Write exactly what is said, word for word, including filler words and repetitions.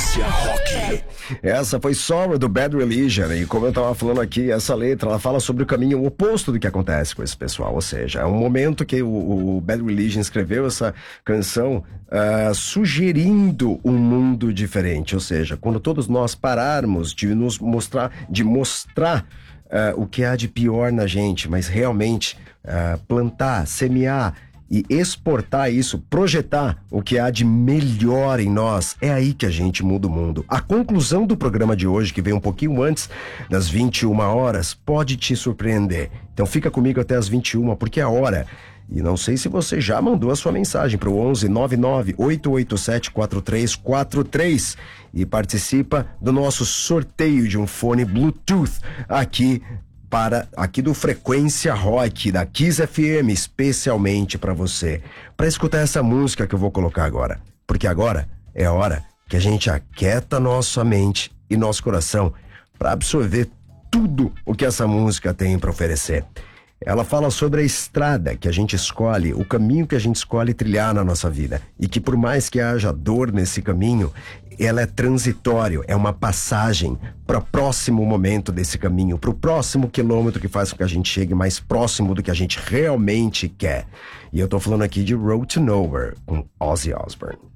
Frequência Rock. Essa foi Sorrow do Bad Religion. E como eu tava falando aqui, essa letra, ela fala sobre o caminho oposto do que acontece com esse pessoal. Ou seja, é um momento que o, o Bad Religion escreveu essa canção uh, sugerindo um mundo diferente. Ou seja, quando todos nós pararmos de nos mostrar, de mostrar uh, o que há de pior na gente, mas realmente uh, plantar, semear e exportar isso, projetar o que há de melhor em nós, é aí que a gente muda o mundo. A conclusão do programa de hoje, que vem um pouquinho antes das vinte e uma horas, pode te surpreender. Então fica comigo até as vinte e uma, porque é a hora. E não sei se você já mandou a sua mensagem para o onze nove nove oito oito sete quatro três quatro três e participa do nosso sorteio de um fone Bluetooth aqui para aqui do Frequência Rock da Kiss F M, especialmente para você, para escutar essa música que eu vou colocar agora, porque agora é a hora que a gente aquieta nossa mente e nosso coração para absorver tudo o que essa música tem para oferecer. Ela fala sobre a estrada que a gente escolhe, o caminho que a gente escolhe trilhar na nossa vida. E que por mais que haja dor nesse caminho, ela é transitório, é uma passagem para o próximo momento desse caminho, para o próximo quilômetro que faz com que a gente chegue mais próximo do que a gente realmente quer. E eu tô falando aqui de Road to Nowhere, com Ozzy Osbourne.